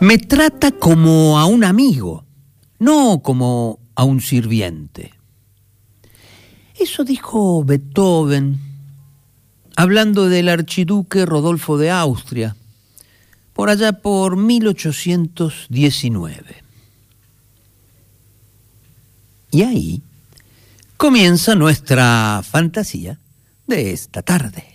Me trata como a un amigo, no como a un sirviente. Eso dijo Beethoven, hablando del archiduque Rodolfo de Austria, por allá por 1819. Y ahí comienza nuestra fantasía de esta tarde.